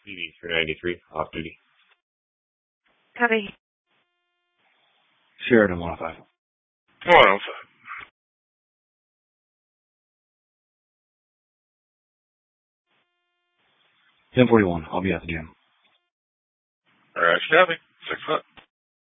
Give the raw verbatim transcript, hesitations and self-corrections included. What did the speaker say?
P B three ninety-three, off duty. Copy. Sheridan one oh five. one oh five. ten forty-one, I'll be at the gym. Alright, copy. Six foot.